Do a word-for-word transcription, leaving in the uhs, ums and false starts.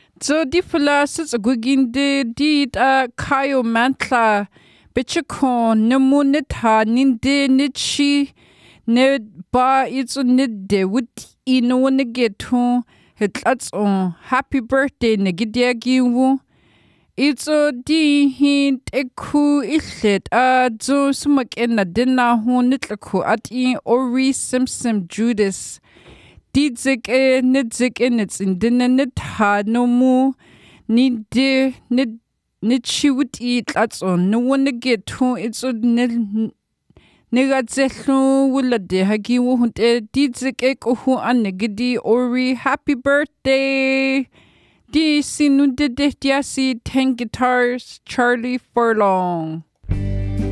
So di fala sits a gwiginde di a kayo mantla bichiko nemunita ninde nichi ne ba it's nide wut ino wanagetu hitlats on happy birthday negidiagiwu. It's a di hint eku islet a zo sumak ena dina hu nitlaku at in Ori Simpson Judas. Didzik e nidzik e nits in dinna nit ha no mu ni de nid nit she would eat that's on no one to get to it's a nil nigatzelu wula de hagi wu hunte didzik e ko hu an negidi Ori happy birthday. Di sinu de de diasi ten guitars Charlie Furlong.